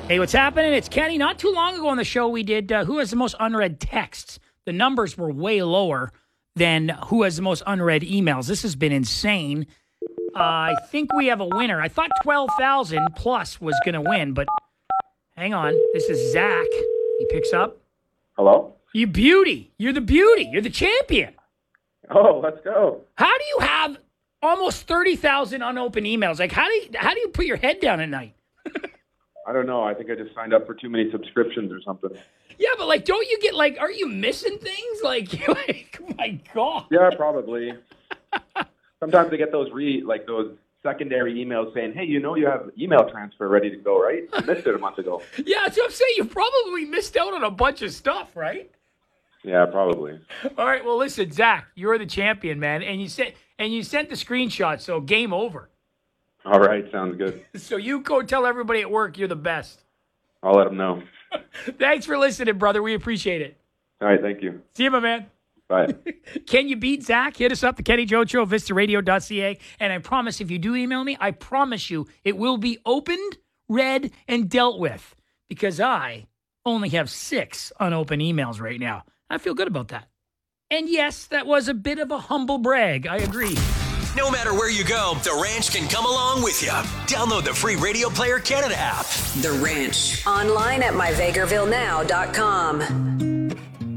Hey, what's happening? It's Kenny. Not too long ago on the show, we did Who Has the Most Unread Texts. The numbers were way lower than Who Has the Most Unread Emails. This has been insane. I think we have a winner. I thought 12,000 plus was going to win, but hang on. This is Zach. He picks up. Hello? You beauty. You're the beauty. You're the champion. Oh, let's go. How do you have almost 30,000 unopened emails? Like, how do you put your head down at night? I don't know. I think I just signed up for too many subscriptions or something. Yeah, but like, don't you get like, are you missing things? Like my God. Yeah, probably. Sometimes I get those those secondary emails saying, hey, you have email transfer ready to go, right? I missed it a month ago. Yeah, that's what I'm saying. You probably missed out on a bunch of stuff, right? Yeah, probably. All right, well, listen, Zach, you're the champion, man. And you sent the screenshot, so game over. All right, sounds good. So you go tell everybody at work you're the best. I'll let them know. Thanks for listening, brother. We appreciate it. All right, thank you. See you, my man. Bye. Can you beat Zach? Hit us up, the Kenny Jones Show, vistaradio.ca. And I promise, if you do email me, I promise you it will be opened, read, and dealt with. Because I only have 6 unopened emails right now. I feel good about that. And yes, that was a bit of a humble brag. I agree. No matter where you go, The Ranch can come along with you. Download the free Radio Player Canada app. The Ranch. Online at myvegrvillenow.com.